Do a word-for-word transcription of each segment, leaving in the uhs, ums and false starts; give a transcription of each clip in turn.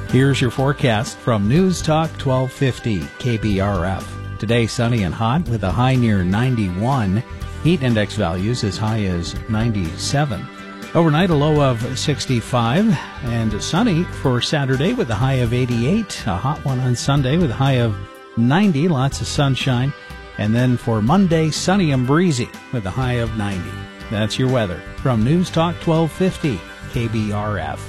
Here's your forecast from News Talk twelve fifty K B R F. Today, sunny and hot with a high near ninety-one. Heat index values as high as ninety-seven. Overnight, a low of sixty-five. And sunny for Saturday with a high of eighty-eight. A hot one on Sunday with a high of ninety. Lots of sunshine. And then for Monday, sunny and breezy with a high of ninety. That's your weather from News Talk twelve fifty K B R F.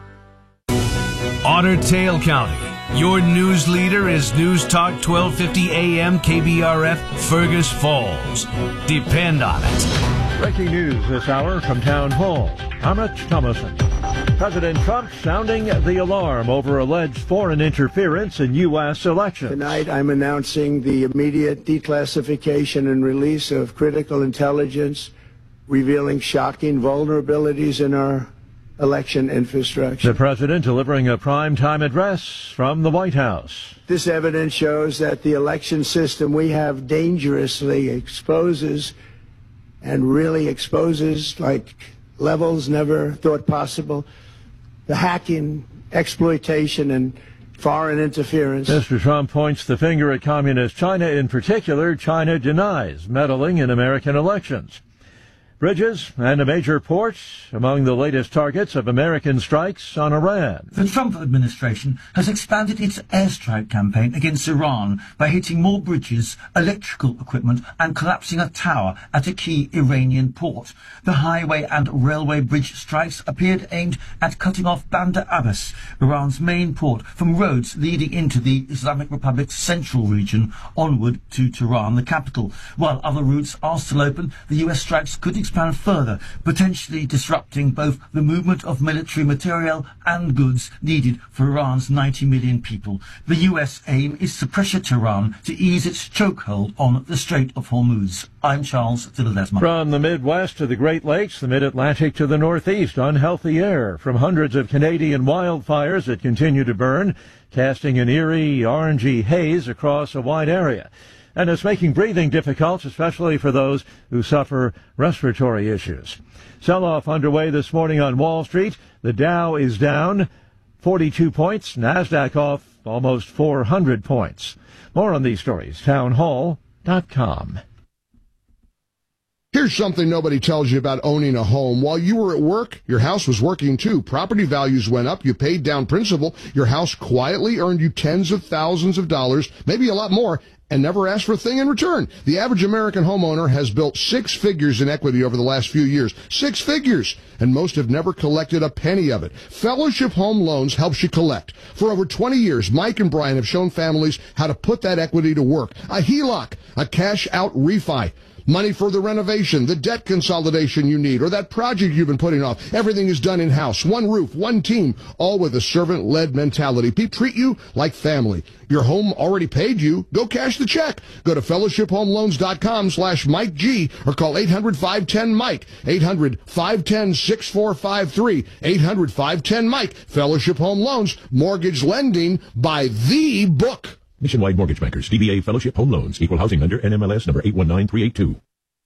Otter Tail County. Your news leader is News Talk twelve fifty A M K B R F, Fergus Falls. Depend on it. Breaking news this hour from Town Hall. I'm Rich Thomason. President Trump sounding the alarm over alleged foreign interference in U S elections. Tonight I'm announcing the immediate declassification and release of critical intelligence revealing shocking vulnerabilities in our election infrastructure. The president delivering a prime-time address from the White House. This evidence shows that the election system we have dangerously exposes and really exposes like levels never thought possible, the hacking, exploitation, and foreign interference. Mister Trump points the finger at communist China. In particular, China denies meddling in American elections. Bridges and a major port among the latest targets of American strikes on Iran. The Trump administration has expanded its airstrike campaign against Iran by hitting more bridges, electrical equipment, and collapsing a tower at a key Iranian port. The highway and railway bridge strikes appeared aimed at cutting off Bandar Abbas, Iran's main port, from roads leading into the Islamic Republic's central region onward to Tehran, the capital. While other routes are still open, the U S strikes could expand further, potentially disrupting both the movement of military material and goods needed for Iran's ninety million people. The U S aim is to pressure Tehran to ease its chokehold on the Strait of Hormuz. I'm Charles Dilladesma. From the Midwest to the Great Lakes, the Mid-Atlantic to the Northeast, unhealthy air from hundreds of Canadian wildfires that continue to burn, casting an eerie, orangey haze across a wide area. And it's making breathing difficult, especially for those who suffer respiratory issues. Sell-off underway this morning on Wall Street. The Dow is down forty-two points, NASDAQ off almost four hundred points. More on these stories, town hall dot com. Here's something nobody tells you about owning a home. While you were at work, your house was working too. Property values went up. You paid down principal. Your house quietly earned you tens of thousands of dollars, maybe a lot more, and never asked for a thing in return. The average American homeowner has built six figures in equity over the last few years. Six figures! And most have never collected a penny of it. Fellowship Home Loans helps you collect. For over twenty years, Mike and Brian have shown families how to put that equity to work. A H E L O C, a cash-out refi. Money for the renovation, the debt consolidation you need, or that project you've been putting off. Everything is done in-house. One roof, one team, all with a servant-led mentality. People treat you like family. Your home already paid you. Go cash the check. Go to fellowship home loans dot com slash Mike G or call eight hundred, five one zero, Mike. eight hundred, five one zero, six four five three. eight hundred, five one zero, Mike. Fellowship Home Loans. Mortgage lending by the book. Nationwide Mortgage Bankers, D B A Fellowship Home Loans, Equal Housing Lender, N M L S number eight one nine three eight two.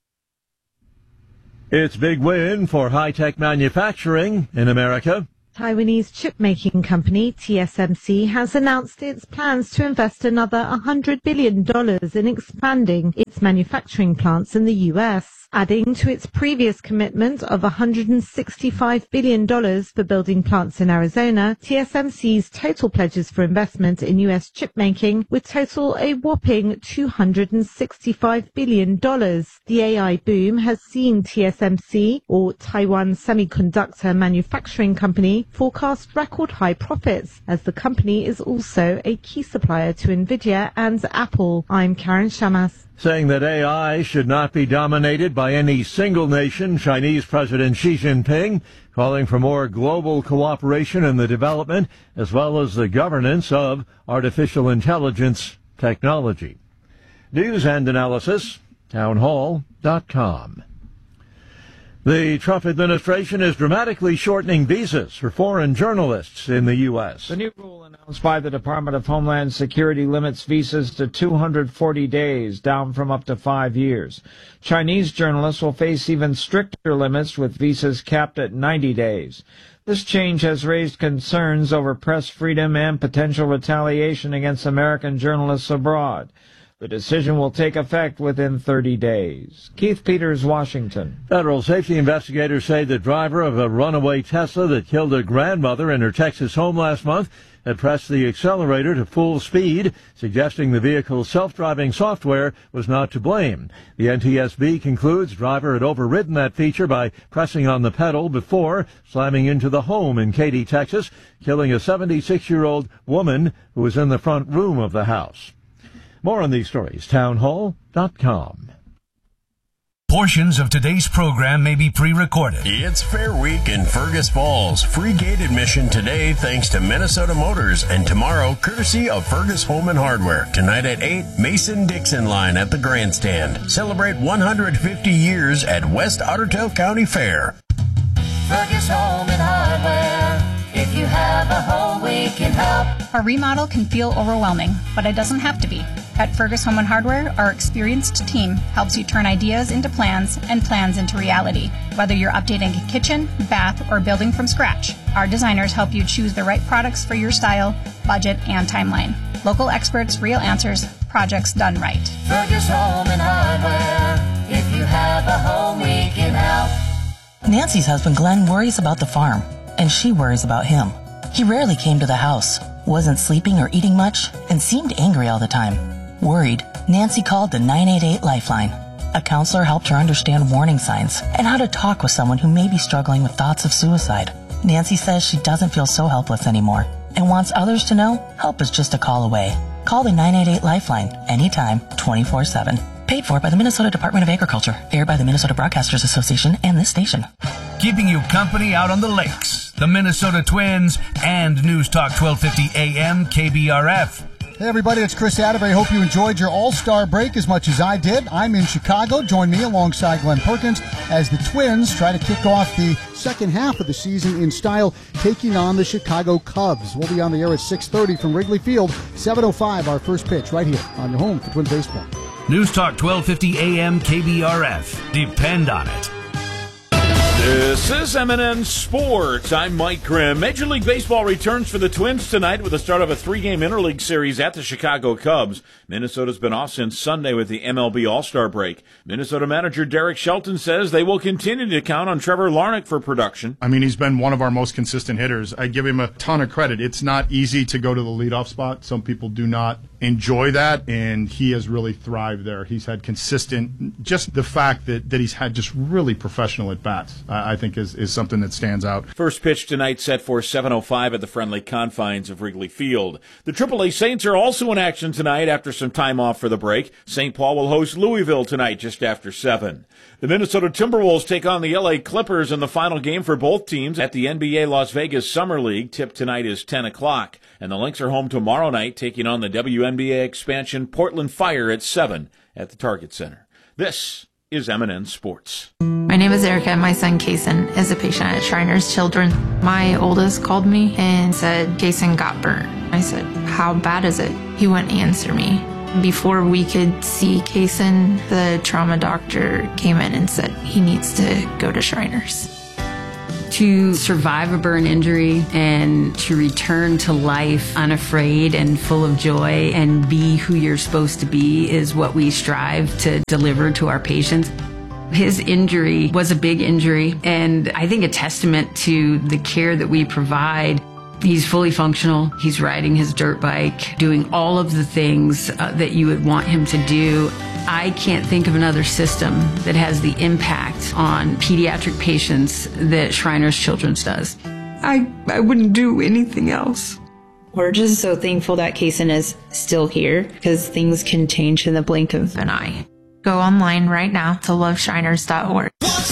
It's big win for high-tech manufacturing in America. Taiwanese chip-making company T S M C has announced its plans to invest another one hundred billion dollars in expanding its manufacturing plants in the U S, adding to its previous commitment of one hundred sixty-five billion dollars for building plants in Arizona. T S M C's total pledges for investment in U S chip-making would total a whopping two hundred sixty-five billion dollars. The A I boom has seen T S M C, or Taiwan Semiconductor Manufacturing Company, forecast record high profits, as the company is also a key supplier to Nvidia and Apple. I'm Karen Shamas. Saying that A I should not be dominated by any single nation, Chinese President Xi Jinping calling for more global cooperation in the development as well as the governance of artificial intelligence technology. News and analysis, town hall dot com. The Trump administration is dramatically shortening visas for foreign journalists in the U S. The new rule announced by the Department of Homeland Security limits visas to two hundred forty days, down from up to five years. Chinese journalists will face even stricter limits with visas capped at ninety days. This change has raised concerns over press freedom and potential retaliation against American journalists abroad. The decision will take effect within thirty days. Keith Peters, Washington. Federal safety investigators say the driver of a runaway Tesla that killed a grandmother in her Texas home last month had pressed the accelerator to full speed, suggesting the vehicle's self-driving software was not to blame. The N T S B concludes driver had overridden that feature by pressing on the pedal before slamming into the home in Katy, Texas, killing a seventy-six-year-old woman who was in the front room of the house. More on these stories, townhall dot com. Portions of today's program may be pre-recorded. It's Fair Week in Fergus Falls. Free gate admission today thanks to Minnesota Motors, and tomorrow courtesy of Fergus Home and Hardware. Tonight at eight, Mason-Dixon line at the grandstand. Celebrate one hundred fifty years at West Ottertail County Fair. Fergus Home and Hardware. If you have a home, we can help. A remodel can feel overwhelming, but it doesn't have to be. At Fergus Home and Hardware, our experienced team helps you turn ideas into plans and plans into reality. Whether you're updating a kitchen, bath, or building from scratch, our designers help you choose the right products for your style, budget, and timeline. Local experts, real answers, projects done right. Fergus Home and Hardware. If you have a home, we can help. Nancy's husband Glenn worries about the farm, and she worries about him. He rarely came to the house, wasn't sleeping or eating much, and seemed angry all the time. Worried, Nancy called the nine eight eight Lifeline. A counselor helped her understand warning signs and how to talk with someone who may be struggling with thoughts of suicide. Nancy says she doesn't feel so helpless anymore and wants others to know help is just a call away. Call the nine eight eight Lifeline anytime, twenty-four seven. Paid for by the Minnesota Department of Agriculture, aired by the Minnesota Broadcasters Association and this station. Keeping you company out on the lakes, the Minnesota Twins, and News Talk twelve fifty A M K B R F. Hey everybody, it's Chris Atterbury. Hope you enjoyed your All-Star break as much as I did. I'm in Chicago. Join me alongside Glenn Perkins as the Twins try to kick off the second half of the season in style, taking on the Chicago Cubs. We'll be on the air at six thirty from Wrigley Field, seven oh five, our first pitch right here on your home for Twins baseball. News Talk twelve fifty A M K B R F. Depend on it. This is M and N Sports. I'm Mike Grimm. Major League Baseball returns for the Twins tonight with the start of a three-game interleague series at the Chicago Cubs. Minnesota's been off since Sunday with the M L B All-Star break. Minnesota manager Derek Shelton says they will continue to count on Trevor Larnach for production. I mean, he's been one of our most consistent hitters. I give him a ton of credit. It's not easy to go to the leadoff spot. Some people do not enjoy that, and he has really thrived there. He's had consistent, just the fact that, that he's had just really professional at-bats, I, I think is, is something that stands out. First pitch tonight set for seven oh five at the friendly confines of Wrigley Field. The triple A Saints are also in action tonight after some time off for the break. Saint Paul will host Louisville tonight just after seven. The Minnesota Timberwolves take on the L A Clippers in the final game for both teams at the N B A Las Vegas Summer League. Tip tonight is ten o'clock. And the Lynx are home tomorrow night, taking on the W N B A expansion Portland Fire at seven at the Target Center. This is M and N Sports. My name is Erica, and my son Kaysen is a patient at Shriners Children. My oldest called me and said Kaysen got burnt. I said, how bad is it? He wouldn't answer me. Before we could see Kaysen, the trauma doctor came in and said he needs to go to Shriners. To survive a burn injury and to return to life unafraid and full of joy and be who you're supposed to be is what we strive to deliver to our patients. His injury was a big injury, and I think a testament to the care that we provide. He's fully functional. He's riding his dirt bike, doing all of the things uh, that you would want him to do. I can't think of another system that has the impact on pediatric patients that Shriners Children's does. I, I wouldn't do anything else. We're just so thankful that Kaysen is still here because things can change in the blink of an eye. Go online right now to love shriners dot org.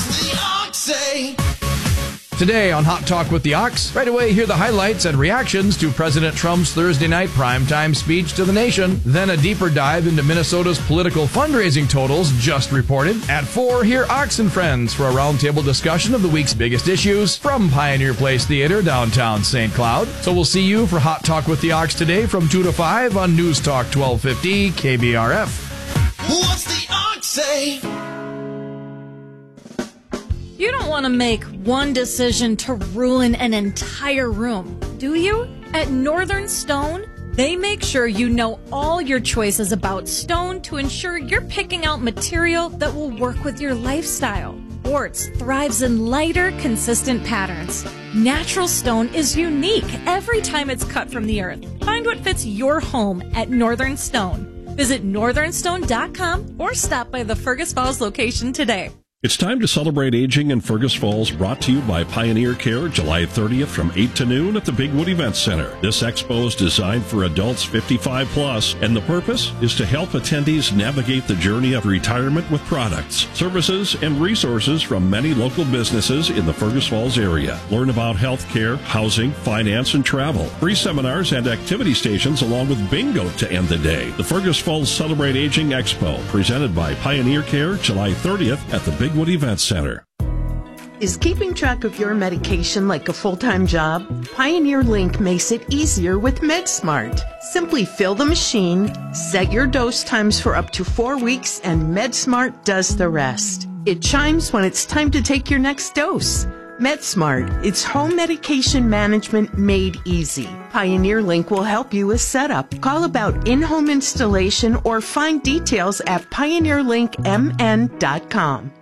Today on Hot Talk with the Ox, right away hear the highlights and reactions to President Trump's Thursday night primetime speech to the nation. Then a deeper dive into Minnesota's political fundraising totals just reported. At four, hear Ox and Friends for a roundtable discussion of the week's biggest issues from Pioneer Place Theater, downtown Saint Cloud. So we'll see you for Hot Talk with the Ox today from two to five on News Talk twelve fifty K B R F. What's the Ox say? You don't want to make one decision to ruin an entire room, do you? At Northern Stone, they make sure you know all your choices about stone to ensure you're picking out material that will work with your lifestyle. Quartz thrives in lighter, consistent patterns. Natural stone is unique every time it's cut from the earth. Find what fits your home at Northern Stone. Visit northern stone dot com or stop by the Fergus Falls location today. It's time to celebrate aging in Fergus Falls, brought to you by Pioneer Care, July thirtieth from eight to noon at the Bigwood Event Center. This expo is designed for adults fifty-five plus, and the purpose is to help attendees navigate the journey of retirement with products, services, and resources from many local businesses in the Fergus Falls area. Learn about health care, housing, finance, and travel. Free seminars and activity stations along with bingo to end the day. The Fergus Falls Celebrate Aging Expo, presented by Pioneer Care, July thirtieth at the Bigwood Wood Event Center. Is keeping track of your medication like a full-time job? Pioneer Link makes it easier with MedSmart. Simply fill the machine, set your dose times for up to four weeks, and MedSmart does the rest. It chimes when it's time to take your next dose. MedSmart, it's home medication management made easy. Pioneer Link will help you with setup. Call about in-home installation or find details at pioneer link m n dot com.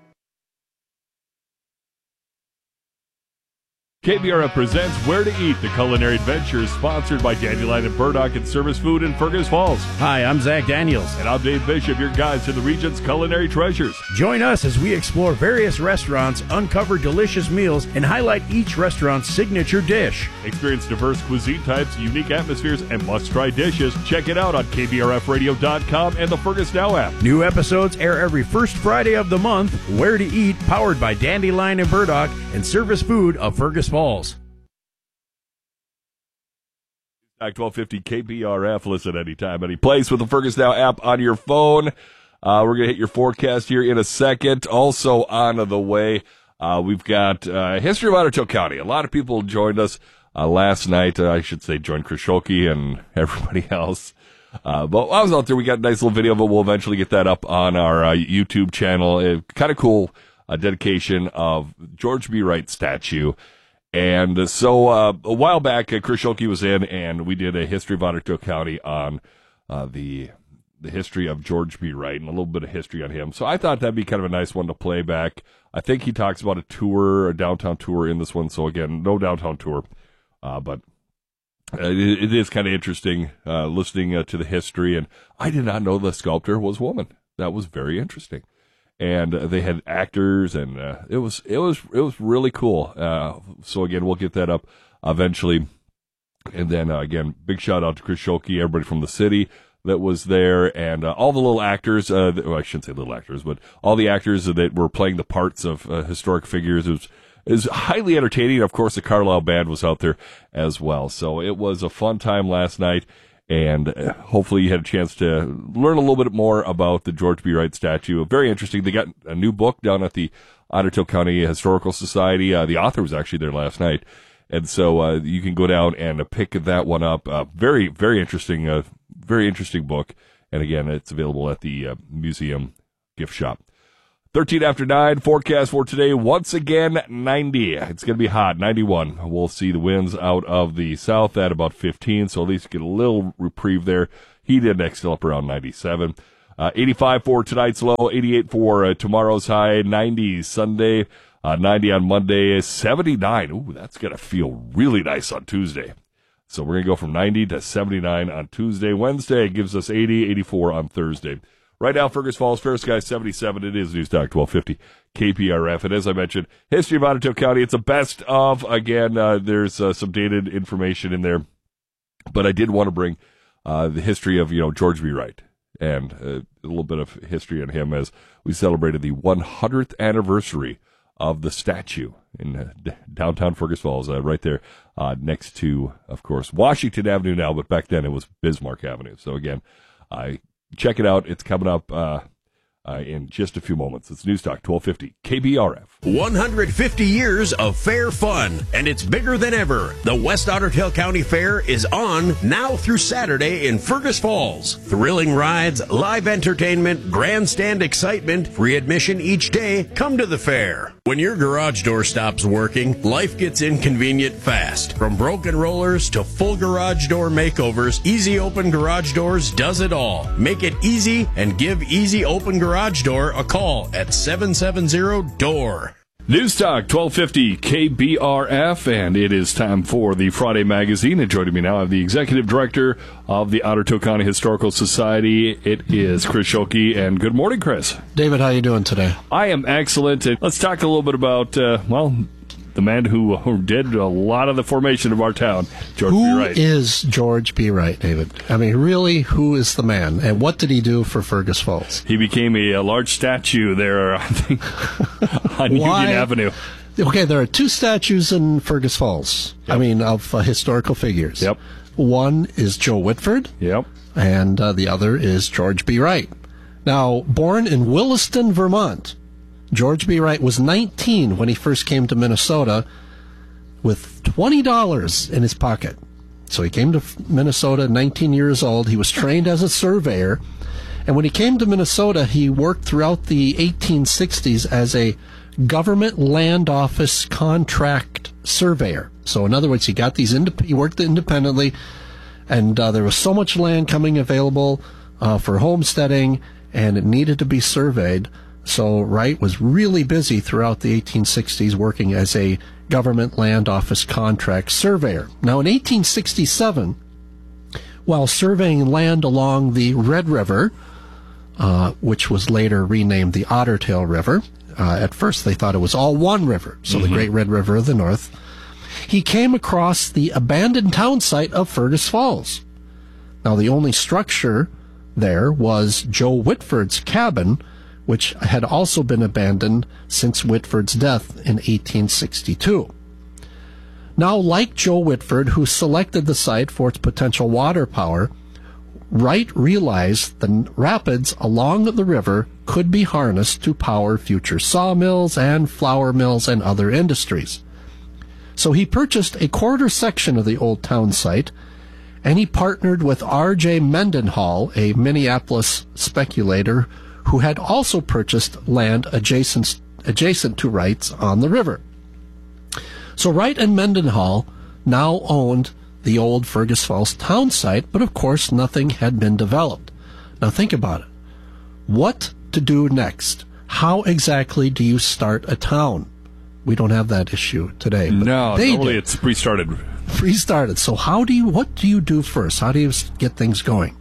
K B R F presents Where to Eat, the culinary adventures sponsored by Dandelion and Burdock and Service Food in Fergus Falls. Hi, I'm Zach Daniels. And I'm Dave Bishop, your guides to the region's culinary treasures. Join us as we explore various restaurants, uncover delicious meals, and highlight each restaurant's signature dish. Experience diverse cuisine types, unique atmospheres, and must-try dishes. Check it out on K B R F radio dot com and the Fergus Now app. New episodes air every first Friday of the month. Where to Eat, powered by Dandelion and Burdock and Service Food of Fergus Falls. twelve fifty K B R F. Listen anytime, any place with the Fergus Now app on your phone. Uh, we're going to hit your forecast here in a second. Also on the way, uh, we've got uh, History of Otter Tail County. A lot of people joined us uh, last night. Uh, I should say joined Chris Scholke and everybody else. Uh, but I was out there. We got a nice little video, but we'll eventually get that up on our uh, YouTube channel. Uh, kind of cool uh, dedication of George B. Wright statue. And so uh, a while back, uh, Chris Scholke was in, and we did a History of Otter Tail County on uh, the the history of George B. Wright and a little bit of history on him. So I thought that'd be kind of a nice one to play back. I think he talks about a tour, a downtown tour in this one. So again, no downtown tour, uh, but it, it is kind of interesting uh, listening uh, to the history. And I did not know the sculptor was a woman. That was very interesting. And uh, they had actors, and uh, it was it was it was really cool. Uh, so again, we'll get that up eventually. And then uh, again, big shout out to Chris Scholke, everybody from the city that was there, and uh, all the little actors. Uh, that, well, I shouldn't say little actors, but all the actors that were playing the parts of uh, historic figures. It was, it was highly entertaining. Of course, the Carlisle Band was out there as well. So it was a fun time last night. And hopefully you had a chance to learn a little bit more about the George B. Wright statue. Very interesting. They got a new book down at the Otter Tail County Historical Society. Uh, the author was actually there last night. And so uh, you can go down and uh, pick that one up. Uh, very, very interesting, uh, very interesting book. And again, it's available at the uh, museum gift shop. thirteen after nine, forecast for today, once again, ninety. It's going to be hot, ninety-one. We'll see the winds out of the south at about fifteen, so at least get a little reprieve there. Heat index still up around ninety-seven. Uh, eighty-five for tonight's low, eighty-eight for uh, tomorrow's high, ninety Sunday, uh, ninety on Monday, seventy-nine. Ooh, that's going to feel really nice on Tuesday. So we're going to go from ninety to seventy-nine on Tuesday. Wednesday gives us eighty, eighty-four on Thursday. Right now, Fergus Falls, fair sky seventy-seven. It is News Talk twelve fifty K P R F. And as I mentioned, History of Otter Tail County. It's a best of. Again, uh, there's uh, some dated information in there. But I did want to bring uh, the history of, you know, George B. Wright. And uh, a little bit of history on him as we celebrated the one hundredth anniversary of the statue in uh, d- downtown Fergus Falls, uh, right there uh, next to, of course, Washington Avenue now. But back then it was Bismarck Avenue. So, again, I... check it out. It's coming up uh, uh, in just a few moments. It's News Talk twelve fifty K B R F. one hundred fifty years of fair fun, and it's bigger than ever. The West Otter Tail County Fair is on now through Saturday in Fergus Falls. Thrilling rides, live entertainment, grandstand excitement, free admission each day. Come to the fair. When your garage door stops working, life gets inconvenient fast. From broken rollers to full garage door makeovers, Easy Open Garage Doors does it all. Make it easy and give Easy Open Garage Door a call at seven seven zero D O O R. News Talk twelve fifty K B R F, and it is time for the Friday Magazine. And joining me now, I have the Executive Director of the Otter County Historical Society. It is Chris Schulke, and good morning, Chris. David, how are you doing today? I am excellent. And let's talk a little bit about, uh, well, the man who, who did a lot of the formation of our town, George who B. Wright. Who is George B. Wright, David? I mean, really, who is the man, and what did he do for Fergus Falls? He became a, a large statue there, I think, on Union Avenue. Okay, there are two statues in Fergus Falls, yep. I mean, of uh, historical figures. Yep. One is Joe Whitford, yep, and uh, the other is George B. Wright. Now, born in Williston, Vermont, George B. Wright was nineteen when he first came to Minnesota with twenty dollars in his pocket. So he came to Minnesota, nineteen years old. He was trained as a surveyor. And when he came to Minnesota, he worked throughout the eighteen sixties as a government land office contract surveyor. So in other words, he got these, indep- he worked independently, and uh, there was so much land coming available uh, for homesteading, and it needed to be surveyed. So Wright was really busy throughout the eighteen sixties working as a government land office contract surveyor. Now in eighteen sixty-seven, while surveying land along the Red River, uh, which was later renamed the Otter Tail River, uh, at first they thought it was all one river, so mm-hmm. the Great Red River of the North, he came across the abandoned town site of Fergus Falls. Now the only structure there was Joe Whitford's cabin, which had also been abandoned since Whitford's death in eighteen sixty-two. Now, like Joe Whitford, who selected the site for its potential water power, Wright realized the rapids along the river could be harnessed to power future sawmills and flour mills and other industries. So he purchased a quarter section of the old town site, and he partnered with R J Mendenhall, a Minneapolis speculator who had also purchased land adjacent, adjacent to Wright's on the river. So Wright and Mendenhall now owned the old Fergus Falls town site, but of course nothing had been developed. Now think about it. What to do next? How exactly do you start a town? We don't have that issue today. But no, they normally did. It's pre-started. Pre-started. So how do you, what do you do first? How do you get things going?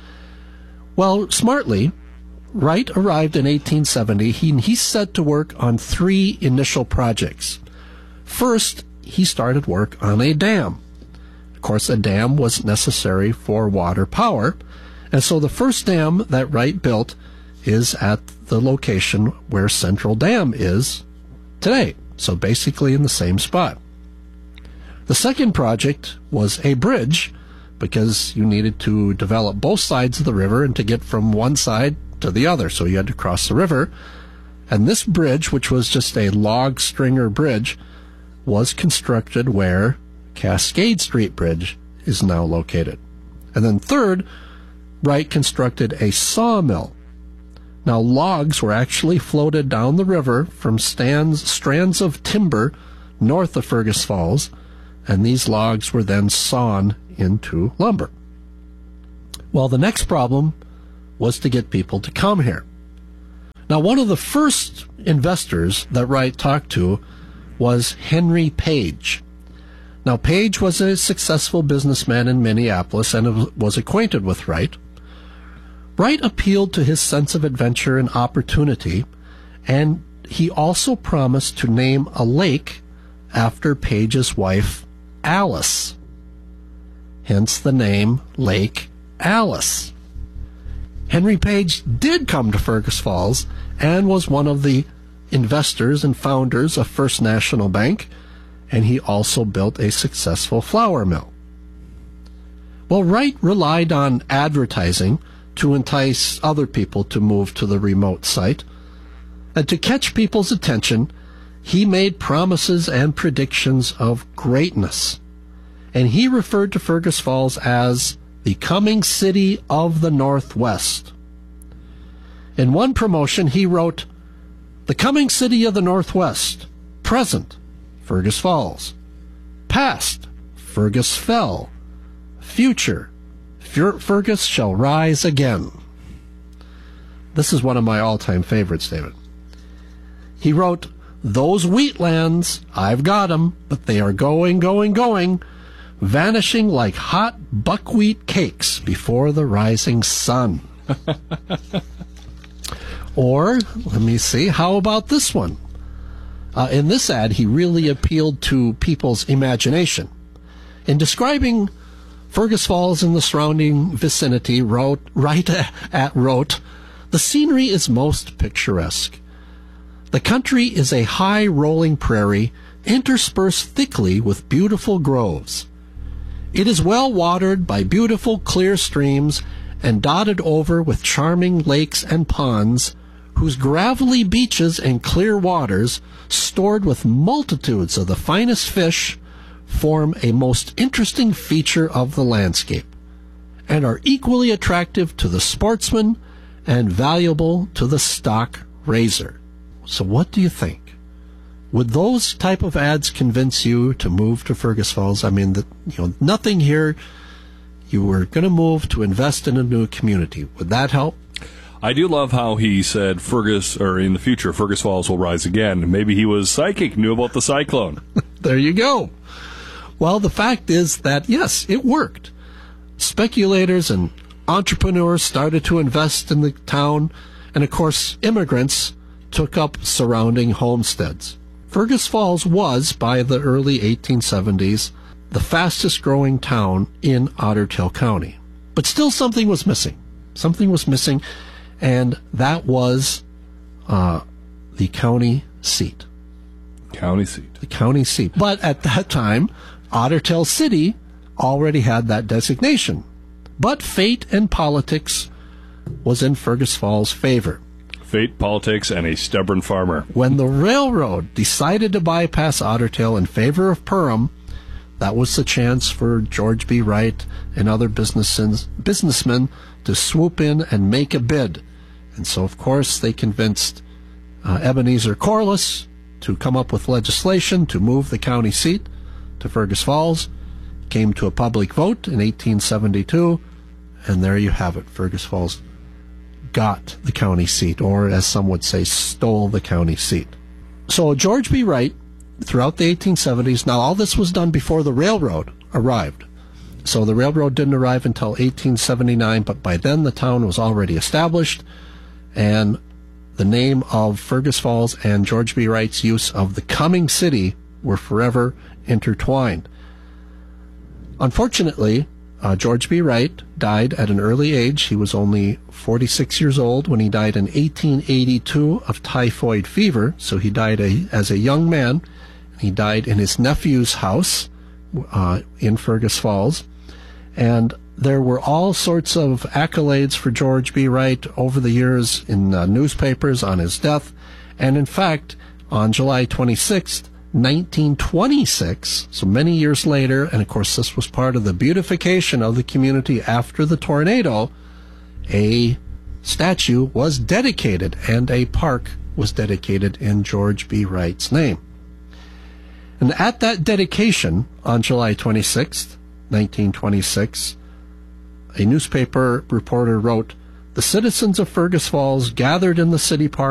Well, smartly, Wright arrived in eighteen seventy. He, he set to work on three initial projects. First, he started work on a dam. Of course, a dam was necessary for water power, and so the first dam that Wright built is at the location where Central Dam is today, so basically in the same spot. The second project was a bridge, because you needed to develop both sides of the river and to get from one side to the other, so you had to cross the river. And this bridge, which was just a log stringer bridge, was constructed where Cascade Street Bridge is now located. And then third, Wright constructed a sawmill. Now logs were actually floated down the river from stands, strands of timber north of Fergus Falls, and these logs were then sawn into lumber. Well, the next problem was to get people to come here. Now, one of the first investors that Wright talked to was Henry Page. Now, Page was a successful businessman in Minneapolis and was acquainted with Wright. Wright appealed to his sense of adventure and opportunity, and he also promised to name a lake after Page's wife, Alice. Hence the name Lake Alice. Henry Page did come to Fergus Falls and was one of the investors and founders of First National Bank, and he also built a successful flour mill. Well, Wright relied on advertising to entice other people to move to the remote site, and to catch people's attention, he made promises and predictions of greatness, and he referred to Fergus Falls as the coming city of the Northwest. In one promotion, he wrote, The coming city of the Northwest. Present, Fergus Falls. Past, Fergus fell. Future, Fer- Fergus shall rise again. This is one of my all-time favorites, David. He wrote, those wheatlands, I've got 'em, but they are going, going, going, vanishing like hot buckwheat cakes before the rising sun. Or, let me see, how about this one? Uh, in this ad, he really appealed to people's imagination. In describing Fergus Falls and the surrounding vicinity, wrote, right at wrote, the scenery is most picturesque. The country is a high rolling prairie interspersed thickly with beautiful groves. It is well watered by beautiful clear streams and dotted over with charming lakes and ponds, whose gravelly beaches and clear waters, stored with multitudes of the finest fish, form a most interesting feature of the landscape, and are equally attractive to the sportsman and valuable to the stock raiser. So what do you think? Would those type of ads convince you to move to Fergus Falls? I mean, the, you know, nothing here. You were going to move to invest in a new community. Would that help? I do love how he said Fergus, or in the future, Fergus Falls will rise again. Maybe he was psychic, knew about the cyclone. There you go. Well, the fact is that, yes, it worked. Speculators and entrepreneurs started to invest in the town, and of course, immigrants took up surrounding homesteads. Fergus Falls was, by the early eighteen seventies, the fastest growing town in Otter Tail County. But still something was missing. Something was missing, and that was uh, the county seat. County seat. The county seat. But at that time, Otter Tail City already had that designation. But fate and politics was in Fergus Falls' favor. Fate, politics, and a stubborn farmer. When the railroad decided to bypass Otter Tail in favor of Perham, that was the chance for George B. Wright and other businessmen to swoop in and make a bid. And so, of course, they convinced uh, Ebenezer Corliss to come up with legislation to move the county seat to Fergus Falls. Came to a public vote in eighteen seventy-two, and there you have it. Fergus Falls got the county seat, or as some would say, stole the county seat. So George B. Wright, throughout the eighteen seventies, now all this was done before the railroad arrived. So the railroad didn't arrive until eighteen seventy-nine, but by then the town was already established, and the name of Fergus Falls and George B. Wright's use of the coming city were forever intertwined. Unfortunately, uh, George B. Wright died at an early age. He was only forty-six years old when he died in eighteen eighty-two of typhoid fever, so he died a, as a young man. He died in his nephew's house uh, in Fergus Falls, and there were all sorts of accolades for George B. Wright over the years in uh, newspapers on his death. And in fact, on July twenty-sixth, nineteen twenty-six, so many years later, and of course this was part of the beautification of the community after the tornado, a statue was dedicated and a park was dedicated in George B. Wright's name. And at that dedication on July twenty-sixth, nineteen twenty-six, a newspaper reporter wrote, "The citizens of Fergus Falls gathered in the city park